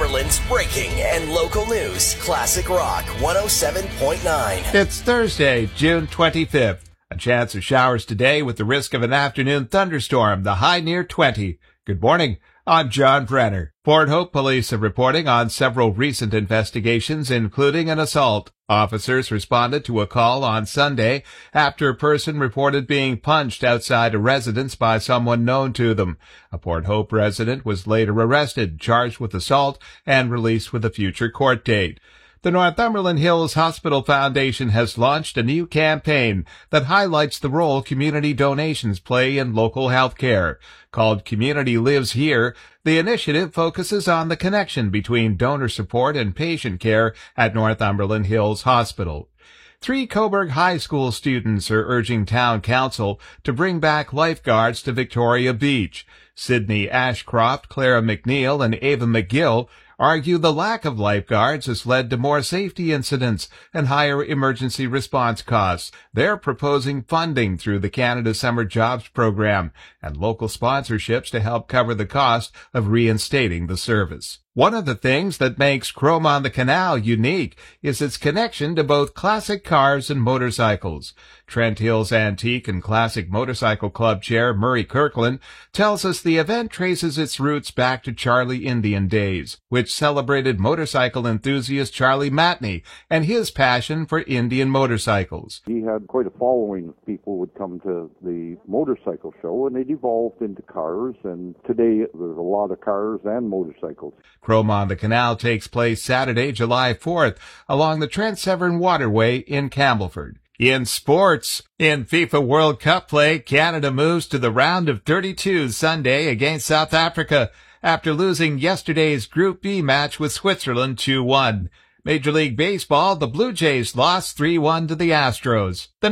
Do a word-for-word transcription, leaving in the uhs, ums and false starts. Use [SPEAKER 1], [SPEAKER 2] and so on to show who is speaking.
[SPEAKER 1] Northumberland's breaking and local news. Classic Rock one oh seven point nine.
[SPEAKER 2] It's Thursday, June twenty-fifth. A chance of showers today with the risk of an afternoon thunderstorm, the high near twenty. Good morning. I'm John Brenner. Port Hope police are reporting on several recent investigations, including an assault. Officers responded to a call on Sunday after a person reported being punched outside a residence by someone known to them. A Port Hope resident was later arrested, charged with assault, and released with a future court date. The Northumberland Hills Hospital Foundation has launched a new campaign that highlights the role community donations play in local health care. Called Community Lives Here, the initiative focuses on the connection between donor support and patient care at Northumberland Hills Hospital. Three Coburg High School students are urging Town Council to bring back lifeguards to Victoria Beach. Sydney Ashcroft, Clara McNeil, and Ava McGill argue the lack of lifeguards has led to more safety incidents and higher emergency response costs. They're proposing funding through the Canada Summer Jobs Program and local sponsorships to help cover the cost of reinstating the service. One of the things that makes Crome on the Canal unique is its connection to both classic cars and motorcycles. Trent Hills Antique and Classic Motorcycle Club Chair Murray Kirkland tells us the event traces its roots back to Charlie Indian days, which celebrated motorcycle enthusiast Charlie Matney and his passion for Indian motorcycles.
[SPEAKER 3] He had quite a following of people who would come to the motorcycle show, and it evolved into cars, and today there's a lot of cars and motorcycles.
[SPEAKER 2] Crome on the Canal takes place Saturday, July fourth, along the Trent Severn Waterway in Campbellford. In sports, in FIFA World Cup play, Canada moves to the round of thirty-two Sunday against South Africa after losing yesterday's Group B match with Switzerland two one. Major League Baseball, the Blue Jays lost three one to the Astros. The